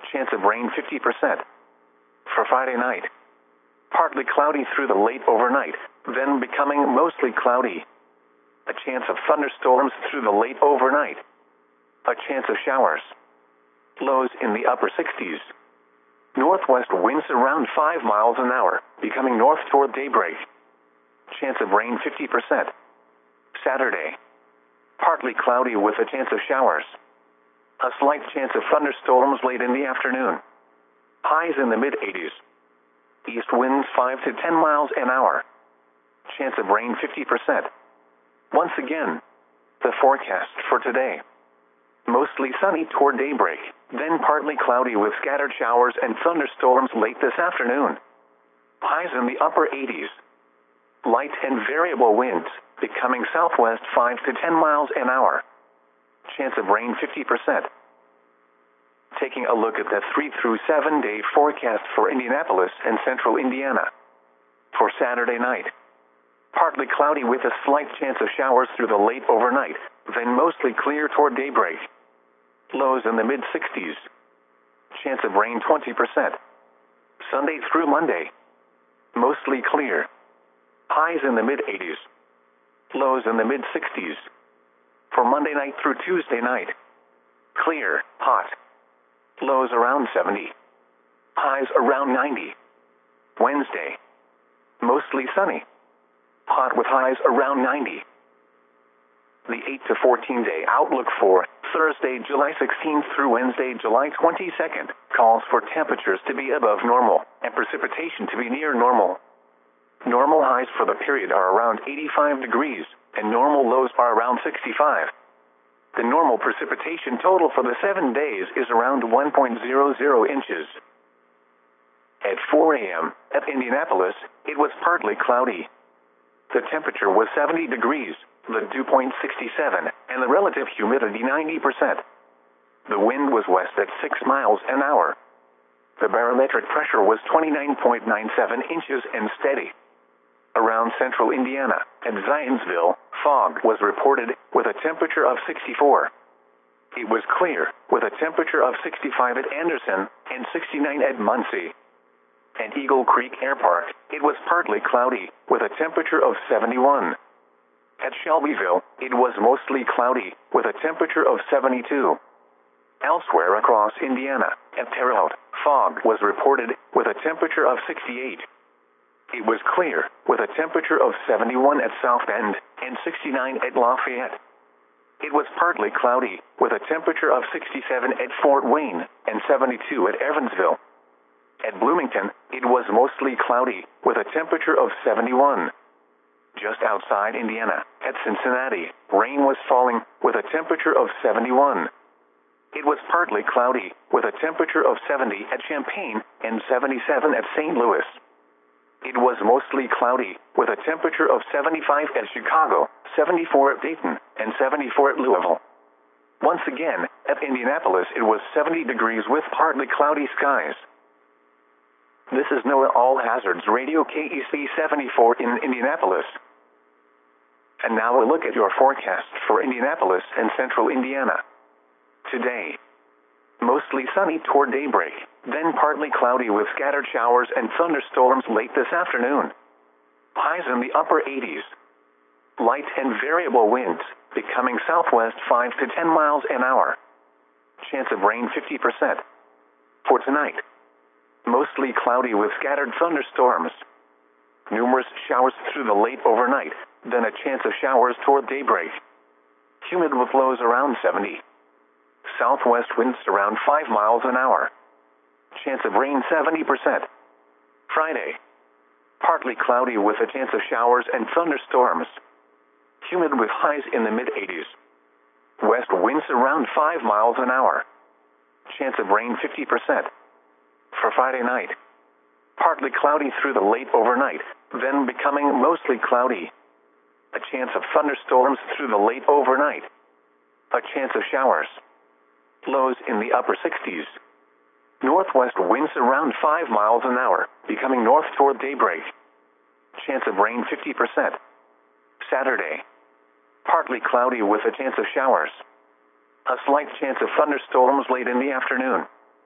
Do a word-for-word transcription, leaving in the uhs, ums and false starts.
Chance of rain fifty percent. For Friday night, partly cloudy through the late overnight, then becoming mostly cloudy. A chance of thunderstorms through the late overnight. A chance of showers. Lows in the upper sixties. Northwest winds around five miles an hour, becoming north toward daybreak. Chance of rain fifty percent. Saturday, partly cloudy with a chance of showers. A slight chance of thunderstorms late in the afternoon. Highs in the mid eighties. East winds five to ten miles an hour. Chance of rain fifty percent. Once again, the forecast for today. Mostly sunny toward daybreak, then partly cloudy with scattered showers and thunderstorms late this afternoon. Highs in the upper eighties. Light and variable winds, becoming southwest five to ten miles an hour. Chance of rain fifty percent. Taking a look at the three through seven day forecast for Indianapolis and central Indiana. For Saturday night, partly cloudy with a slight chance of showers through the late overnight, then mostly clear toward daybreak. Lows in the mid sixties. Chance of rain twenty percent. Sunday through Monday, mostly clear. Highs in the mid eighties. Lows in the mid sixties. For Monday night through Tuesday night, clear, hot. Lows around seventy. Highs around ninety. Wednesday, mostly sunny. Hot with highs around ninety. The eight to fourteen day outlook for Thursday, July sixteenth through Wednesday, July twenty-second, calls for temperatures to be above normal and precipitation to be near normal. Normal highs for the period are around eighty-five degrees, and normal lows are around sixty-five. The normal precipitation total for the seven days is around one point zero zero inches. At four a m at Indianapolis, it was partly cloudy. The temperature was seventy degrees, the dew point sixty-seven, and the relative humidity ninety percent. The wind was west at six miles an hour. The barometric pressure was twenty-nine point nine seven inches and steady. Around central Indiana, at Zionsville, fog was reported with a temperature of sixty-four. It was clear, with a temperature of sixty-five at Anderson and sixty-nine at Muncie. At Eagle Creek Air Park, it was partly cloudy, with a temperature of seventy-one. At Shelbyville, it was mostly cloudy, with a temperature of seventy-two. Elsewhere across Indiana, at Terre Haute, fog was reported, with a temperature of sixty-eight. It was clear, with a temperature of seventy-one at South Bend and sixty-nine at Lafayette. It was partly cloudy, with a temperature of sixty-seven at Fort Wayne and seventy-two at Evansville. At Bloomington, it was mostly cloudy, with a temperature of seventy-one. Just outside Indiana, at Cincinnati, rain was falling, with a temperature of seventy-one. It was partly cloudy, with a temperature of seventy at Champaign and seventy-seven at Saint Louis. It was mostly cloudy, with a temperature of seventy-five at Chicago, seventy-four at Dayton, and seventy-four at Louisville. Once again, at Indianapolis it was seventy degrees with partly cloudy skies. This is NOAA All Hazards Radio K E C seventy-four in Indianapolis. And now a look at your forecast for Indianapolis and central Indiana. Today, mostly sunny toward daybreak, then partly cloudy with scattered showers and thunderstorms late this afternoon. Highs in the upper eighties. Light and variable winds, becoming southwest five to ten miles an hour. Chance of rain fifty percent. For tonight, mostly cloudy with scattered thunderstorms. Numerous showers through the late overnight, then a chance of showers toward daybreak. Humid with lows around seventy. Southwest winds around five miles an hour. Chance of rain seventy percent. Friday, partly cloudy with a chance of showers and thunderstorms. Humid with highs in the mid eighties. West winds around five miles an hour. Chance of rain fifty percent. For Friday night, partly cloudy through the late overnight, then becoming mostly cloudy. A chance of thunderstorms through the late overnight. A chance of showers. Lows in the upper sixties. Northwest winds around five miles an hour, becoming north toward daybreak. Chance of rain fifty percent. Saturday, partly cloudy with a chance of showers. A slight chance of thunderstorms late in the afternoon.